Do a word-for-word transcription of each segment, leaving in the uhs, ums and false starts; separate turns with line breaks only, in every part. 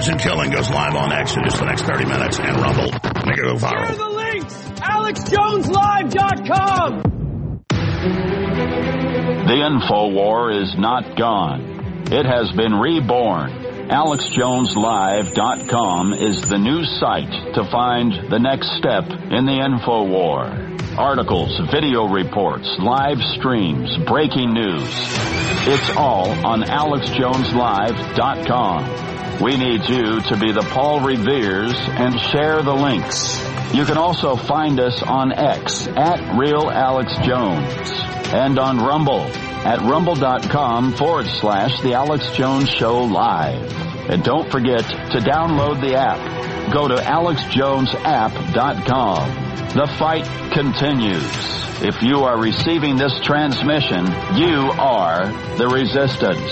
Innocent killing goes live on X in just the next thirty minutes, and Rumble. Make it go viral.
Share the links. Alex Jones Live dot com.
The InfoWar is not gone. It has been reborn. Alex Jones Live dot com is the new site to find the next step in the InfoWar. Articles, video reports, live streams, breaking news. It's all on Alex Jones Live dot com. We need you to be the Paul Reveres and share the links. You can also find us on X at Real Alex Jones and on Rumble at rumble.com forward slash The Alex Jones Show Live. And don't forget to download the app. Go to alex jones app dot com. The fight continues. If you are receiving this transmission, you are the resistance.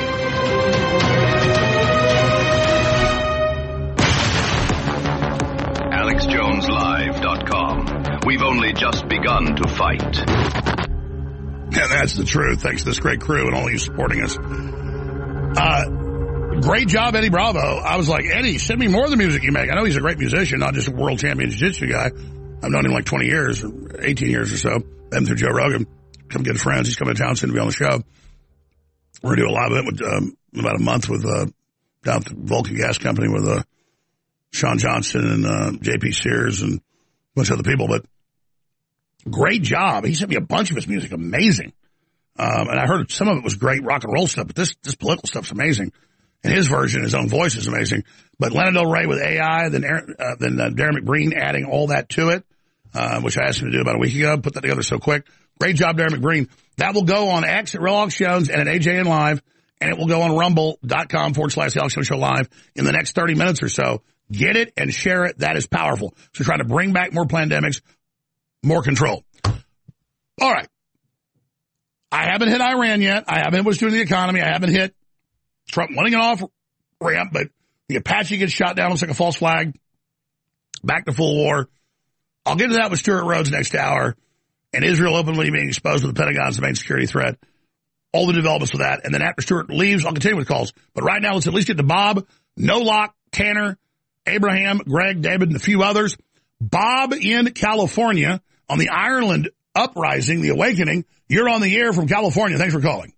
alex jones live dot com. We've only just begun to fight.
And that's the truth. Thanks to this great crew and all you supporting us. Uh, great job, Eddie Bravo. I was like, Eddie, send me more of the music you make. I know he's a great musician, not just a world champion jiu-jitsu guy. I've known him like twenty years, or eighteen years or so. Them through Joe Rogan. Come good friends. He's coming to town soon to be on the show. We're going to do a live event with, um, about a month with, uh, down at the Vulcan Gas Company with, uh, Sean Johnson and, uh, J P Sears and a bunch of other people. But great job. He sent me a bunch of his music. Amazing. Um, and I heard some of it was great rock and roll stuff, but this, this political stuff's amazing. And his version, his own voice is amazing. But Lana Del Rey with A I, then, uh, then uh, Darren McBreen adding all that to it, uh, which I asked him to do about a week ago. Put that together so quick. Great job, Darren McBreen. That will go on X at Real Alex Jones and at A J N Live, and it will go on rumble.com forward slash The Alex Jones Show Live in the next thirty minutes or so. Get it and share it. That is powerful. So trying to bring back more pandemics, more control. All right. I haven't hit Iran yet. I haven't hit what's doing to the economy. I haven't hit Trump winning an off ramp, but the Apache gets shot down. Looks like a false flag. Back to full war. I'll get to that with Stuart Rhodes next hour. And Israel openly being exposed to the Pentagon's main security threat. All the developments with that. And then after Stuart leaves, I'll continue with calls. But right now, let's at least get to Bob, No Lock, Tanner, Abraham, Greg, David, and a few others. Bob in California on the Ireland uprising, the awakening. You're on the air from California. Thanks for calling.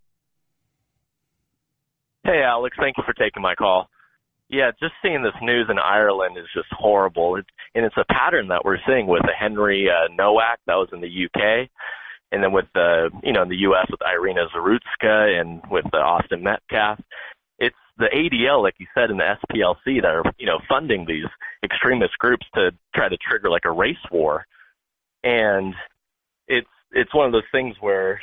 Hey, Alex. Thank you for taking my call. Yeah, just seeing this news in Ireland is just horrible. It, and it's a pattern that we're seeing with the Henry uh, Nowak, that was in the U K, and then with the, you know, in the U S with Irina Zarutska and with the Austin Metcalf. It's the A D L, like you said, and the S P L C that are, you know, funding these extremist groups to try to trigger like a race war. And it's it's one of those things where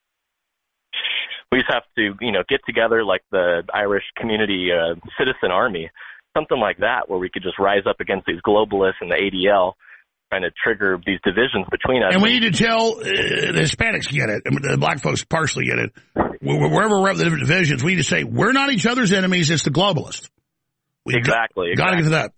we just have to, you know, get together like the Irish Community uh, Citizen Army, something like that, where we could just rise up against these globalists and the A D L, trying to trigger these divisions between us.
And we need to tell uh, the Hispanics get it, and the black folks partially get it. Wherever we're at the different divisions, we need to say, we're not each other's enemies, it's the globalists. We
exactly.
Got to
exactly.
get to that.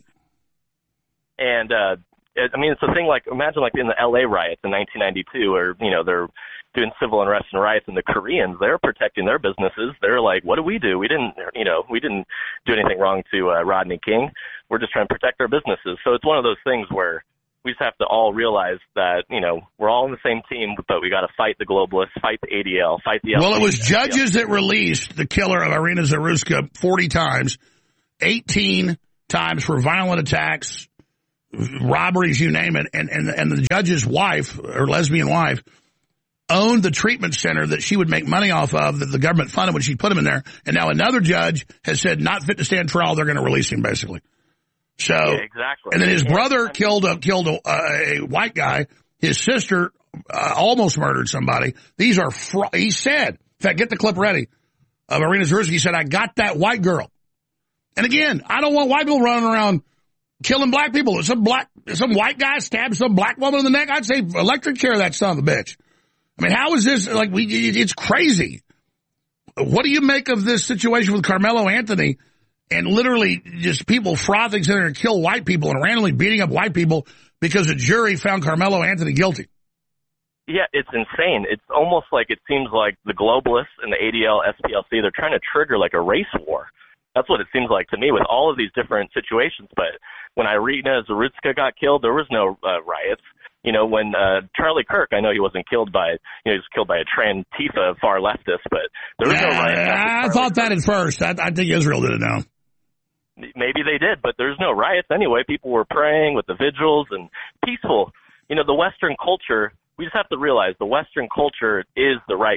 And, uh, I mean, it's a thing like, imagine like in the L A riots in nineteen ninety-two, where, you know, they're doing civil unrest and riots, and the Koreans, they're protecting their businesses. They're like, what do we do? We didn't, you know, we didn't do anything wrong to uh, Rodney King. We're just trying to protect our businesses. So it's one of those things where we just have to all realize that, you know, we're all on the same team, but we got to fight the globalists, fight the A D L, fight the...
Well, it was judges that released the killer of Irina Zarutska forty times, eighteen times for violent attacks, robberies, you name it, and, and, and the judge's wife, or lesbian wife, owned the treatment center that she would make money off of, that the government funded when she put him in there, and now another judge has said not fit to stand trial, they're going to release him, basically. So,
yeah, exactly.
And then his brother killed a killed a, a white guy. His sister uh, almost murdered somebody. These are fr- he said. In fact, get the clip ready of Irina Zarutska. He said, "I got that white girl." And again, I don't want white people running around killing black people. If some black, if some white guy stabs some black woman in the neck, I'd say electric chair that son of a bitch. I mean, how is this like? We it's crazy. What do you make of this situation with Carmelo Anthony? And literally just people frothing in there to kill white people and randomly beating up white people because a jury found Carmelo Anthony guilty.
Yeah, it's insane. It's almost like it seems like the globalists and the A D L, S P L C, they're trying to trigger like a race war. That's what it seems like to me with all of these different situations. But when Irina Zarutska got killed, there was no uh, riots. You know, when uh, Charlie Kirk, I know he wasn't killed by, you know, he was killed by a Trantifa far leftist, but there was
yeah,
no riots.
I thought that at first. I, I think Israel did it now.
Maybe they did, but there's no riots anyway. People were praying with the vigils and peaceful. You know, the Western culture, we just have to realize the Western culture is the right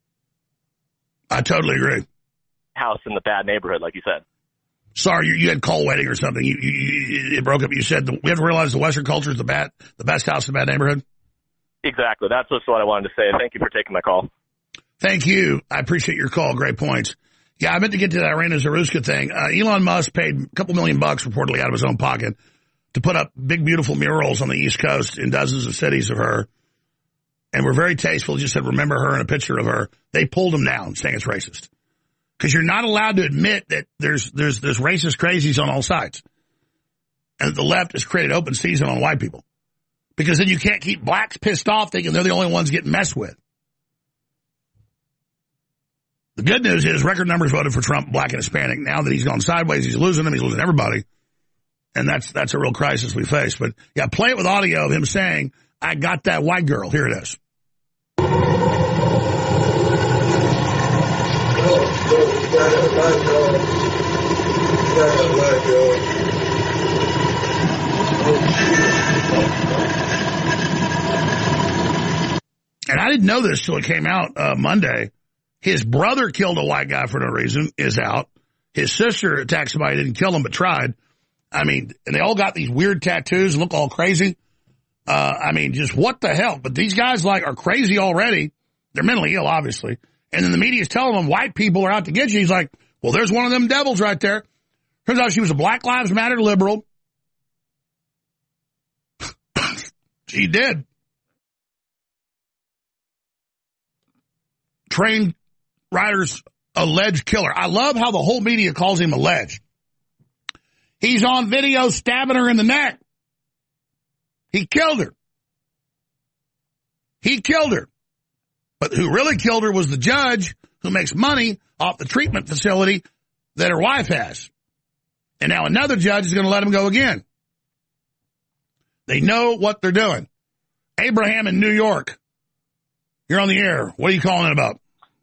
I totally agree.
house in the bad neighborhood, like you said.
Sorry, you, you had call waiting or something. You, you, you, it broke up. You said the, we have to realize the Western culture is the bad, the best house in the bad neighborhood.
Exactly. That's just what I wanted to say. Thank you for taking my call.
Thank you. I appreciate your call. Great points. Yeah, I meant to get to that Irina Zarutska thing. Uh, Elon Musk paid a couple million bucks reportedly out of his own pocket to put up big, beautiful murals on the East Coast in dozens of cities of her. And were very tasteful. Just said, remember her and a picture of her. They pulled them down saying it's racist. Because you're not allowed to admit that there's there's there's racist crazies on all sides. And the left has created open season on white people. Because then you can't keep blacks pissed off thinking they're the only ones getting messed with. The good news is record numbers voted for Trump, black and Hispanic. Now that he's gone sideways, he's losing them, he's losing everybody. And that's that's a real crisis we face. But, yeah, play it with audio of him saying, I got that white girl. Here it is. And I didn't know this till it came out uh, Monday. His brother killed a white guy for no reason, is out. His sister attacked somebody, didn't kill him, but tried. I mean, and they all got these weird tattoos, look all crazy. Uh, I mean, just what the hell? But these guys, like, are crazy already. They're mentally ill, obviously. And then the media's telling them white people are out to get you. He's like, well, there's one of them devils right there. Turns out she was a Black Lives Matter liberal. She did. Trained Ryder's alleged killer. I love how the whole media calls him alleged. He's on video stabbing her in the neck. He killed her. He killed her. But who really killed her was the judge who makes money off the treatment facility that her wife has. And now another judge is going to let him go again. They know what they're doing. Abraham in New York. You're on the air. What are you calling it about?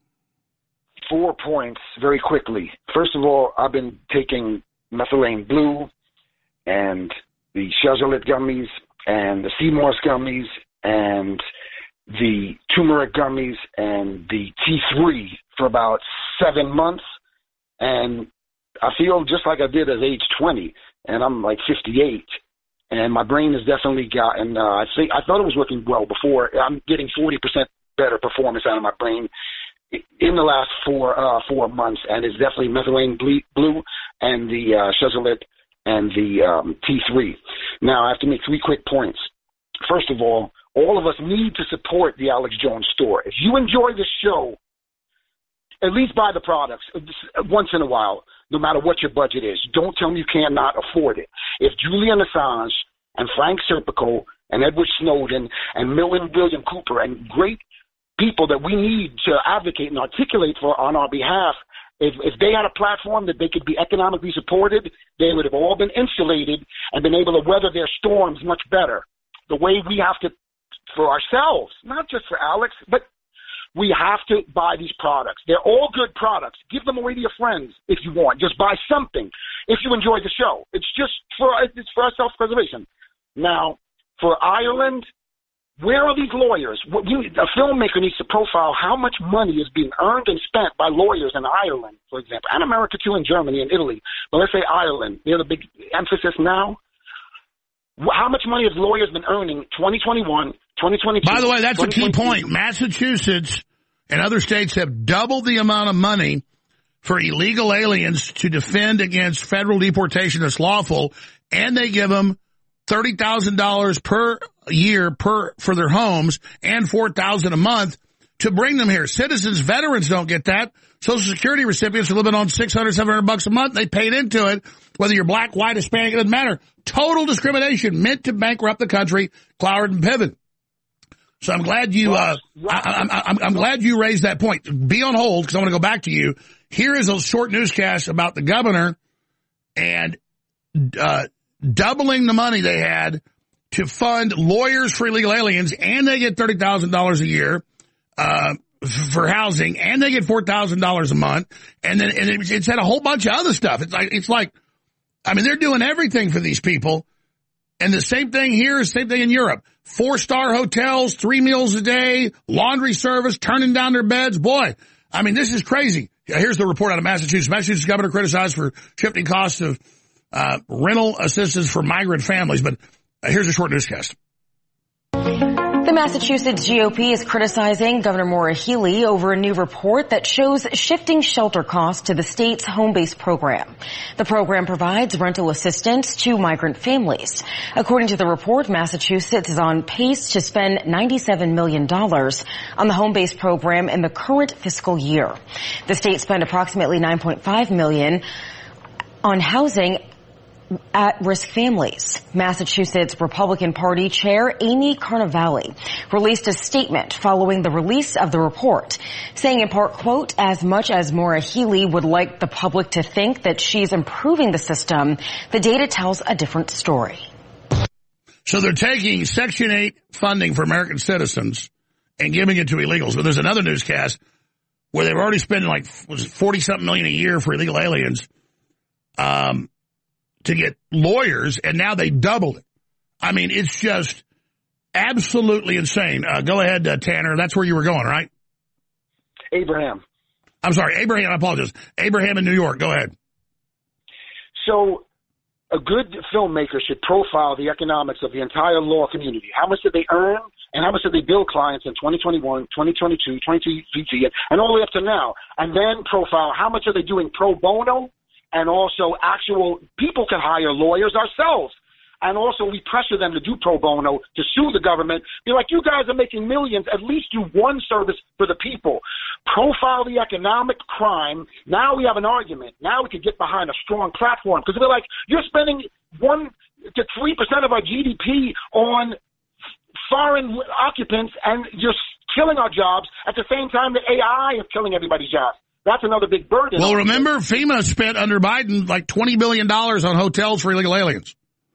Four points very quickly. First of all, I've been taking methylene blue and the Chesolit gummies and the Seymour's gummies and the turmeric gummies and the T three for about seven months. And I feel just like I did at age twenty, and I'm like fifty-eight. And my brain has definitely gotten, uh, I think, I thought it was working well before. I'm getting forty percent better performance out of my brain in the last four uh, four months, and it's definitely methylene blue and the uh, Chesolit and the um, T three. Now, I have to make three quick points. First of all, all of us need to support the Alex Jones store. If you enjoy this show, at least buy the products once in a while, no matter what your budget is. Don't tell me you cannot afford it. If Julian Assange and Frank Serpico and Edward Snowden and Milton William Cooper and great people that we need to advocate and articulate for on our behalf, if, if they had a platform that they could be economically supported, they would have all been insulated and been able to weather their storms much better. The way we have to, for ourselves, not just for Alex, but we have to buy these products. They're all good products. Give them away to your friends if you want. Just buy something if you enjoy the show. It's just for, it's for our self-preservation. Now, for Ireland, where are these lawyers? A filmmaker needs to profile how much money is being earned and spent by lawyers in Ireland, for example, and America too, and Germany and Italy. But let's say Ireland. They're the big emphasis now. How much money have lawyers been earning twenty twenty-one, twenty twenty-two?
By the way, that's a key point. Massachusetts and other states have doubled the amount of money for illegal aliens to defend against federal deportation that's lawful, and they give them thirty thousand dollars per year per for their homes and four thousand dollars a month to bring them here. Citizens, veterans don't get that. Social Security recipients are living on six hundred, seven hundred bucks a month. They paid into it. Whether you're black, white, Hispanic, it doesn't matter. Total discrimination meant to bankrupt the country. Cloward and Piven. So I'm glad you, uh, I, I'm, I'm, I'm glad you raised that point. Be on hold because I want to go back to you. Here is a short newscast about the governor and uh, doubling the money they had to fund lawyers for illegal aliens, and they get thirty thousand dollars a year uh, for housing, and they get four thousand dollars a month, and then and it, it's had a whole bunch of other stuff. It's like, it's like, I mean, they're doing everything for these people, and the same thing here is the same thing in Europe. Four-star hotels, three meals a day, laundry service, turning down their beds. Boy, I mean, this is crazy. Here's the report out of Massachusetts. Massachusetts governor criticized for shifting costs of uh, rental assistance for migrant families, but Uh, here's a short newscast.
The Massachusetts G O P is criticizing Governor Maura Healey over a new report that shows shifting shelter costs to the state's home-based program. The program provides rental assistance to migrant families. According to the report, Massachusetts is on pace to spend ninety-seven million dollars on the home-based program in the current fiscal year. The state spent approximately nine point five million dollars on housing at-risk families. Massachusetts Republican Party Chair Amy Carnevale released a statement following the release of the report, saying in part, quote, as much as Maura Healey would like the public to think that she's improving the system, the data tells a different story.
So they're taking Section eight funding for American citizens and giving it to illegals. But there's another newscast where they've already spent like forty-something million a year for illegal aliens. Um, to get lawyers, and now they doubled it. I mean, it's just absolutely insane. Uh, go ahead, uh, Tanner. That's where you were going, right?
Abraham.
I'm sorry, Abraham. I apologize. Abraham in New York. Go ahead.
So a good filmmaker should profile the economics of the entire law community. How much did they earn, and how much did they bill clients in twenty twenty-one, twenty twenty-two, twenty twenty-three, and all the way up to now? And then profile how much are they doing pro bono, and also actual people can hire lawyers ourselves. And also we pressure them to do pro bono, to sue the government. Be like, you guys are making millions, at least do one service for the people. Profile the economic crime. Now we have an argument. Now we can get behind a strong platform. Because we're like, you're spending one to three percent of our G D P on foreign occupants, and you're killing our jobs at the same time that A I is killing everybody's jobs. That's another big burden.
Well, remember, FEMA spent under Biden like twenty billion dollars on hotels for illegal aliens.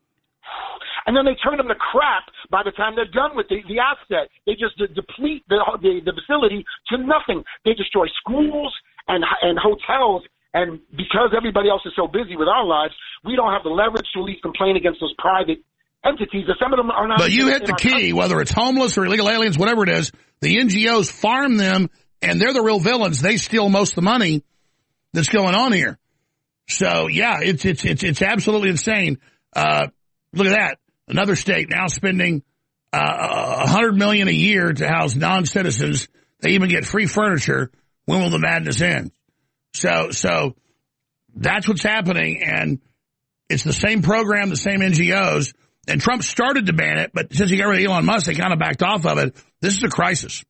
And then they turn them to crap by the time they're done with the, the asset. They just de- deplete the, the, the facility to nothing. They destroy schools and, and hotels. And because everybody else is so busy with our lives, we don't have the leverage to at least complain against those private entities. Some of them are not.
But you hit the key, country. Whether it's homeless or illegal aliens, whatever it is, the N G Os farm them. And they're the real villains. They steal most of the money that's going on here. So, yeah, it's it's it's it's absolutely insane. Uh, look at that. Another state now spending uh, one hundred million dollars a year to house non-citizens. They even get free furniture. When will the madness end? So, so that's what's happening. And it's the same program, the same N G Os. And Trump started to ban it, but since he got rid of Elon Musk, they kind of backed off of it. This is a crisis.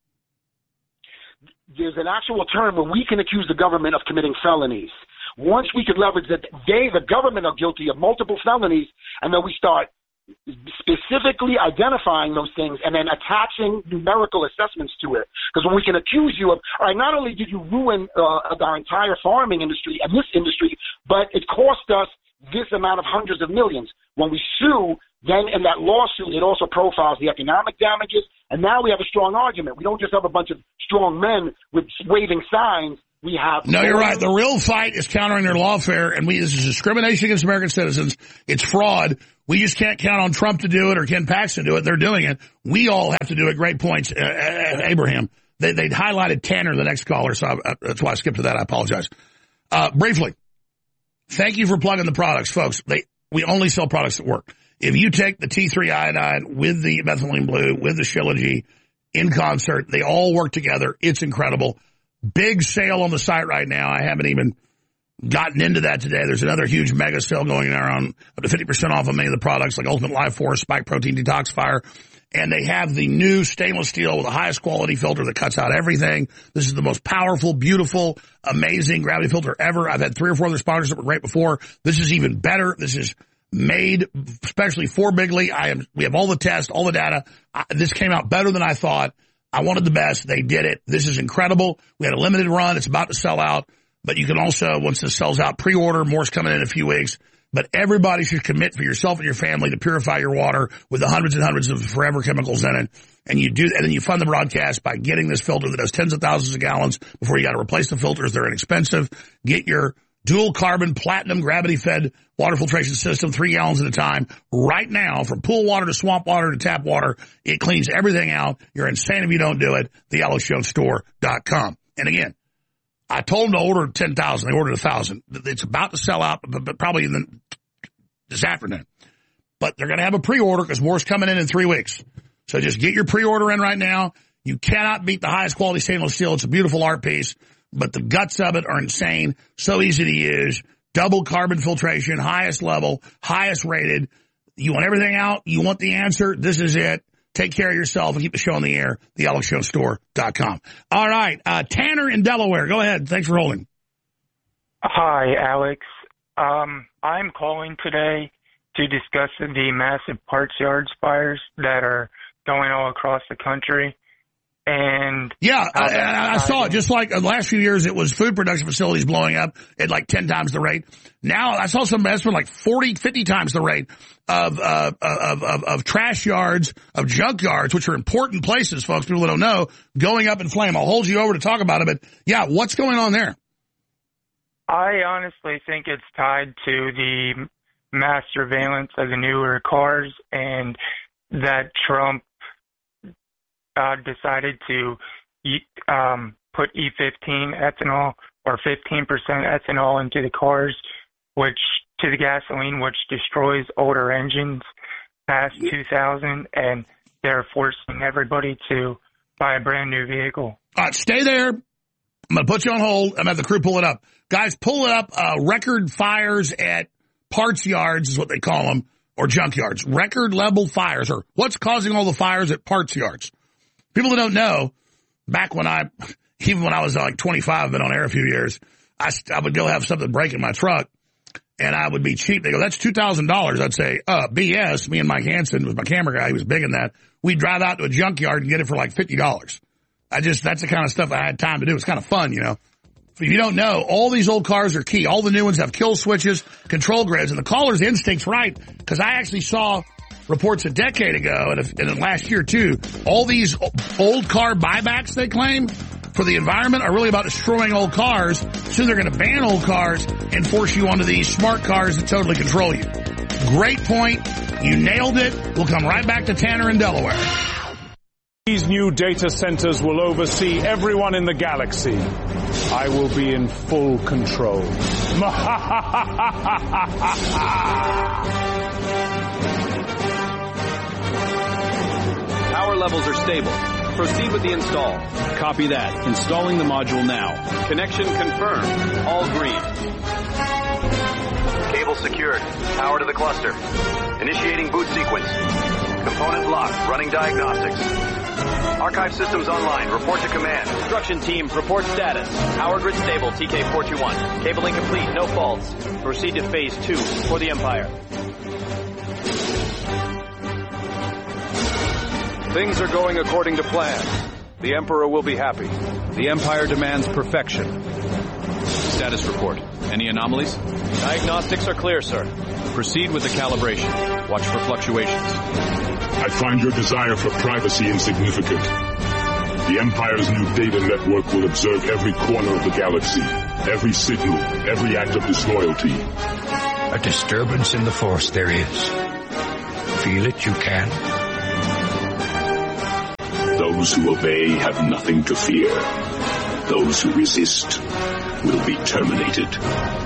There's an actual term where we can accuse the government of committing felonies. Once we could leverage that they, the government, are guilty of multiple felonies, and then we start specifically identifying those things and then attaching numerical assessments to it. Because when we can accuse you of, all right, not only did you ruin uh, our entire farming industry and this industry, but it cost us this amount of hundreds of millions. When we sue, then in that lawsuit, it also profiles the economic damages, and now we have a strong argument. We don't just have a bunch of strong men with waving signs. We have...
No, you're right. The real fight is countering their lawfare, and we this is discrimination against American citizens. It's fraud. We just can't count on Trump to do it or Ken Paxton to do it. They're doing it. We all have to do it. Great points, uh, Abraham. They, they'd highlighted Tanner, the next caller, so I, I, that's why I skipped to that. I apologize. Uh, briefly, thank you for plugging the products, folks. They We only sell products that work. If you take the T three iodine with the methylene blue, with the Shilajit in concert, they all work together. It's incredible. Big sale on the site right now. I haven't even gotten into that today. There's another huge mega sale going there on up to fifty percent off of many of the products like Ultimate Life Force, Spike Protein Detoxifier. And they have the new stainless steel with the highest quality filter that cuts out everything. This is the most powerful, beautiful, amazing gravity filter ever. I've had three or four other sponsors that were great before. This is even better. This is made especially for Bigley. I am, we have all the tests, all the data. I, this came out better than I thought. I wanted the best. They did it. This is incredible. We had a limited run. It's about to sell out. But you can also, once this sells out, pre-order. More's coming in a few weeks. But everybody should commit for yourself and your family to purify your water with the hundreds and hundreds of forever chemicals in it. And you do, and then you fund the broadcast by getting this filter that does tens of thousands of gallons before you got to replace the filters. They're inexpensive. Get your dual carbon platinum gravity fed water filtration system, three gallons at a time right now, from pool water to swamp water to tap water. It cleans everything out. You're insane if you don't do it. the alex jones store dot com. And again, I told them to order ten thousand. They ordered one thousand. It's about to sell out, but, but probably in the, this afternoon. But they're going to have a pre-order because more's coming in in three weeks. So just get your pre-order in right now. You cannot beat the highest quality stainless steel. It's a beautiful art piece, but the guts of it are insane. So easy to use. Double carbon filtration, highest level, highest rated. You want everything out? You want the answer? This is it. Take care of yourself and keep the show on the air. the alex jones store dot com. All right. Uh, Tanner in Delaware. Go ahead. Thanks for holding.
Hi, Alex. Um, I'm calling today to discuss the massive parts yards fires that are going all across the country. And
yeah, I, I, I saw it. Just like the last few years, it was food production facilities blowing up at like ten times the rate. Now I saw some estimate like forty, fifty times the rate of, uh, of, of, of trash yards, of junk yards, which are important places, folks, people that don't know, going up in flame. I'll hold you over to talk about it, but yeah, what's going on there?
I honestly think it's tied to the mass surveillance of the newer cars and that Trump Uh, decided to um, put E fifteen ethanol or fifteen percent ethanol into the cars, which to the gasoline, which destroys older engines past two thousand, and they're forcing everybody to buy a brand new vehicle.
All right, stay there. I'm going to put you on hold. I'm going to have the crew pull it up. Guys, pull it up. Uh, record fires at parts yards is what they call them, or junk yards. Record level fires, or what's causing all the fires at parts yards. People that don't know, back when I, even when I was like twenty-five, I've been on air a few years, I, I would go have something break in my truck, and I would be cheap. They go, that's two thousand dollars. I'd say, uh, B S. Me and Mike Hansen was my camera guy. He was big in that. We'd drive out to a junkyard and get it for like fifty dollars. I just, that's the kind of stuff I had time to do. It's kind of fun, you know. If you don't know, all these old cars are key. All the new ones have kill switches, control grids, and the caller's instinct's right, because I actually saw reports a decade ago, and, if, and last year too, all these old car buybacks they claim for the environment are really about destroying old cars. Soon they're going to ban old cars and force you onto these smart cars that totally control you. Great point. You nailed it. We'll come right back to Tanner in Delaware.
These new data centers will oversee everyone in the galaxy. I will be in full control.
Power levels are stable. Proceed with the install. Copy that. Installing the module now. Connection confirmed. All green.
Cable secured. Power to the cluster. Initiating boot sequence. Component locked. Running diagnostics. Archive systems online. Report to command.
Construction team, report status. Power grid stable, T K four two one. Cabling complete, no faults. Proceed to phase two for the Empire.
Things are going according to plan. The Emperor will be happy. The Empire demands perfection.
Status report. Any anomalies? Diagnostics are clear, sir. Proceed with the calibration. Watch for fluctuations.
I find your desire for privacy insignificant. The Empire's new data network will observe every corner of the galaxy, every signal, every act of disloyalty.
A disturbance in the Force there is. Feel it, you can.
Those who obey have nothing to fear. Those who resist will be terminated.